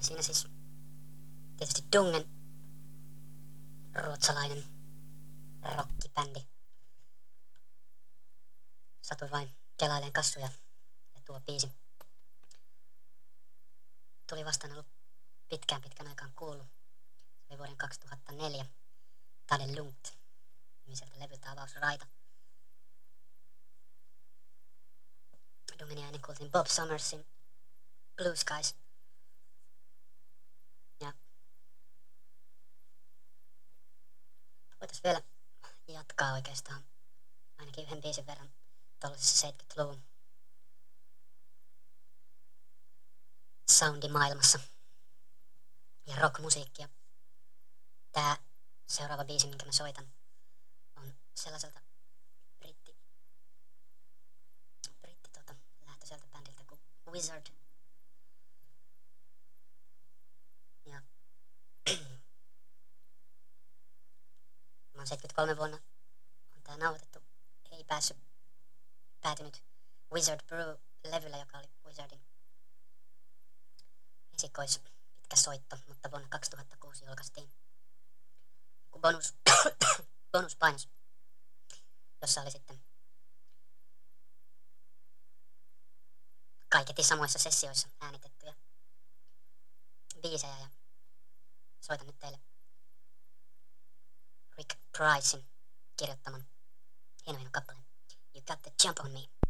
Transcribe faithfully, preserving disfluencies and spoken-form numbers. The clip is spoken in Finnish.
niin siinä siis tietysti Dungen, ruotsalainen rockibändi. Satuin vain kelaileen kassuja ja tuo biisi tuli vastaan ollut pitkään pitkän aikaan kuullut. Se oli vuoden kaksituhattaneljä Tale Lungt nimiseltä levyltä avausraita. Dungenia ennen kuultiin Bob Summersin Blue Skies. Ja voitais vielä jatkaa oikeastaan ainakin yhden biisin verran tuollaisessa seitsemänkymmentäluvun soundimaailmassa ja rockmusiikkia. Tää seuraava biisi, minkä mä soitan, on sellaiselta britti, britti tota, lähtöiseltä bändiltä kuin Wizard. Ja mä oon seitsemänkymmentäkolme vuonna on tää nauhoitettu. Ei päässyt, päätynyt Wizard Brew-levyllä, joka oli Wizardin esikois pitkä soitto, mutta vuonna kaksituhattakuusi julkaistiin bonus, bonuspainos, jossa oli sitten kaiketi samoissa sessioissa äänitettyjä biisejä, ja soitan nyt teille Rick Pricein kirjoittaman hieno hieno kappaleen You Got the Jump on Me.